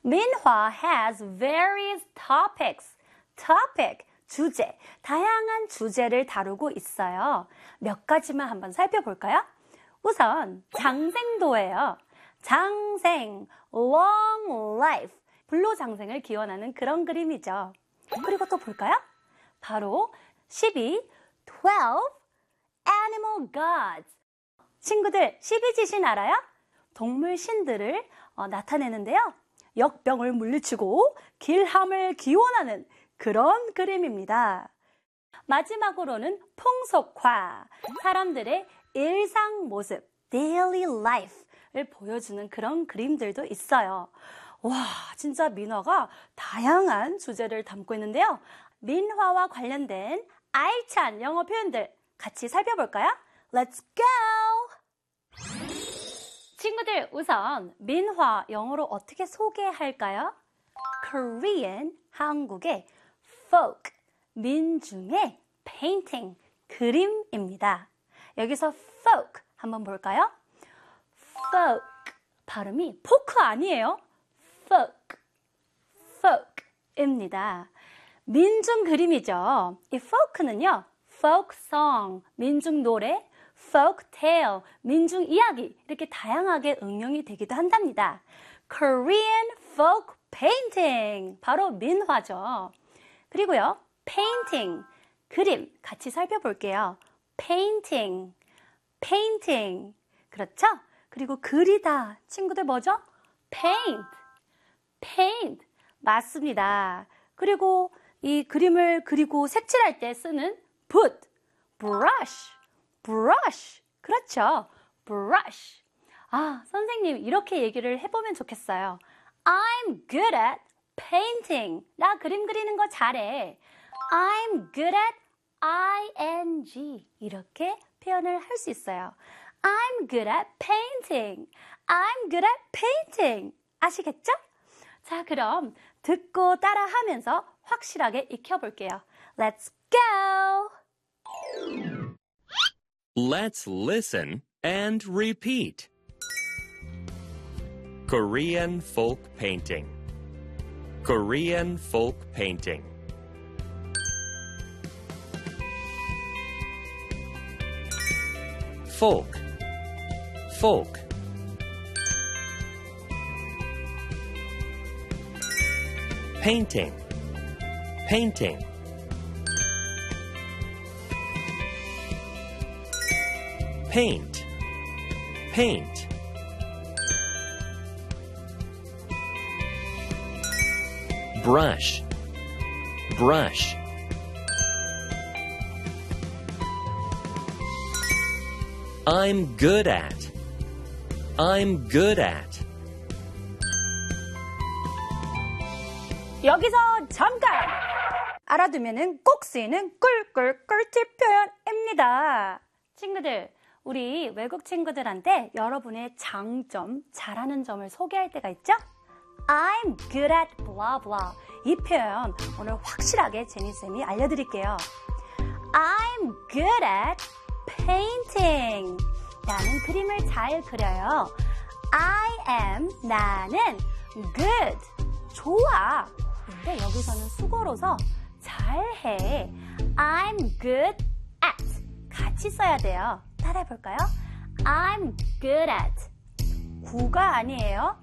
민화 has various topics. topic, 주제, 다양한 주제를 다루고 있어요. 몇 가지만 한번 살펴볼까요? 우선 장생도예요. 장생, long life, 불로장생을 기원하는 그런 그림이죠. 그리고 또 볼까요? 바로 12, 12, animal gods. 친구들, 12지신 알아요? 동물 신들을 나타내는데요. 역병을 물리치고 길함을 기원하는 그런 그림입니다. 마지막으로는 풍속화, 사람들의 일상 모습, daily life를 보여주는 그런 그림들도 있어요. 와, 진짜 민화가 다양한 주제를 담고 있는데요. 민화와 관련된 알찬 영어 표현들 같이 살펴볼까요? Let's go! 친구들, 우선 민화 영어로 어떻게 소개할까요? Korean, 한국의 folk, 민중의 painting, 그림입니다. 여기서 folk 한번 볼까요? folk, 발음이 포크 아니에요. folk, folk입니다. 민중 그림이죠. 이 folk는요, folk song, 민중 노래, folk tale, 민중 이야기 이렇게 다양하게 응용이 되기도 한답니다. Korean folk painting, 바로 민화죠. 그리고요, painting, 그림 같이 살펴볼게요. painting, painting, 그렇죠? 그리고 그리다, 친구들 뭐죠? paint, paint, 맞습니다. 그리고 이 그림을 그리고 색칠할 때 쓰는 붓, brush, brush, 그렇죠? brush. 아, 선생님 이렇게 얘기를 해보면 좋겠어요. I'm good at painting. 나 그림 그리는 거 잘해. I'm good at ing. 이렇게 표현을 할 수 있어요. I'm good at painting. I'm good at painting. 아시겠죠? 자, 그럼 듣고 따라하면서 확실하게 익혀볼게요. Let's go! Let's listen and repeat. Korean folk painting. Korean folk painting. Folk, folk. Painting, painting. Paint, paint. Brush, brush. I'm good at. I'm good at. 여기서 잠깐! 알아두면은 꼭 쓰이는 꿀꿀 꿀팁 표현입니다. 친구들, 우리 외국 친구들한테 여러분의 장점, 잘하는 점을 소개할 때가 있죠? I'm good at blah blah. 이 표현 오늘 확실하게 제니쌤이 알려드릴게요. I'm good at painting. 나는 그림을 잘 그려요. I am, 나는 good, 좋아. 근데 여기서는 수고로서 잘해. I'm good at. 같이 써야 돼요. 따라해볼까요? I'm good at. 구가 아니에요.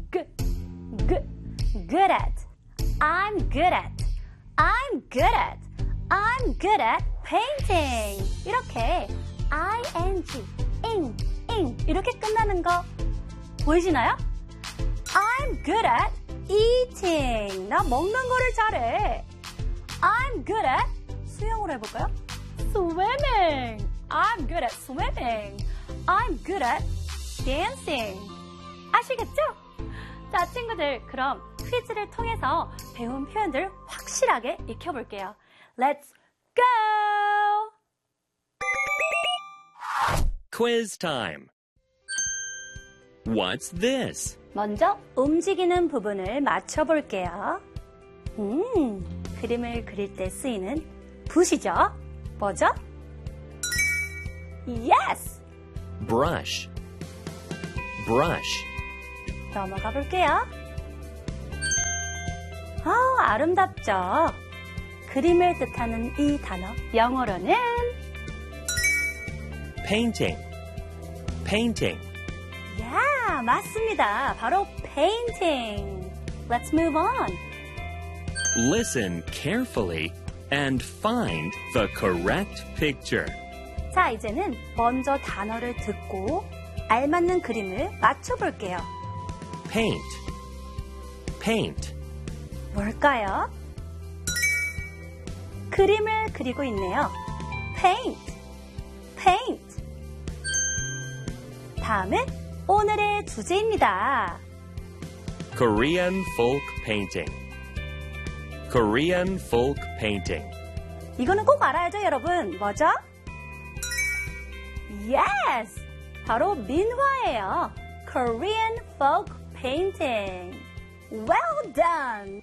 good at. I'm good at. I'm good at. I'm good at painting. 이렇게 ing, 이렇게 끝나는 거 보이시나요? I'm good at eating. 나 먹는 거를 잘해. I'm good at 수영으로 해볼까요? Swimming. I'm good at swimming. I'm good at dancing. 아시겠죠? 자, 친구들, 그럼 퀴즈를 통해서 배운 표현들 확실하게 익혀볼게요. Let's go! Quiz time. What's this? 먼저 움직이는 부분을 맞춰볼게요. 그림을 그릴 때 쓰이는 붓이죠. 뭐죠? Yes! Brush. Brush. 넘어가 볼게요. 아름답죠? 그림을 뜻하는 이 단어, 영어로는 painting, painting. 야, 맞습니다. 바로 painting. Let's move on. Listen carefully and find the correct picture. 자, 이제는 먼저 단어를 듣고 알맞는 그림을 맞춰볼게요. Paint, paint. 뭘까요? 그림을 그리고 있네요. paint, paint. 다음은 오늘의 주제입니다. Korean folk painting. Korean folk painting. 이거는 꼭 알아야죠, 여러분. 뭐죠? Yes! 바로 민화예요. Korean folk painting. Well done!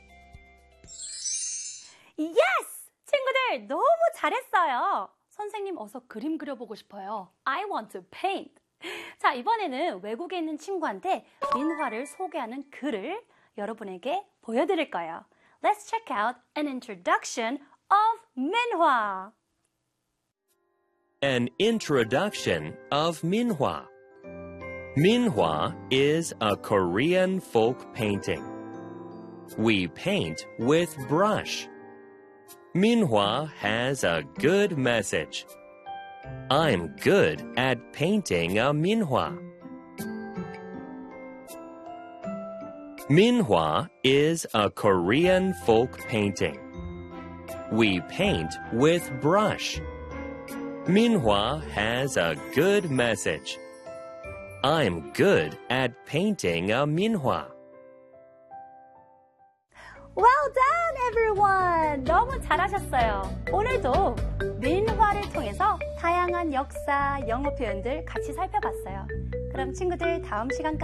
Yes! 친구들, 너무 잘했어요. 선생님, 어서 그림 그려보고 싶어요. I want to paint. 자, 이번에는 외국에 있는 친구한테 민화를 소개하는 글을 여러분에게 보여드릴 거예요. Let's check out an introduction of 민화. An introduction of Minhwa. Minhwa is a Korean folk painting. We paint with brush. Minhwa has a good message. I'm good at painting a minhwa. Minhwa is a Korean folk painting. We paint with brush. Minhwa has a good message. I'm good at painting a minhwa. Well done, everyone! 너무 잘하셨어요. 오늘도 민화를 통해서 다양한 역사, 영어 표현들 같이 살펴봤어요. 그럼 친구들 다음 시간까지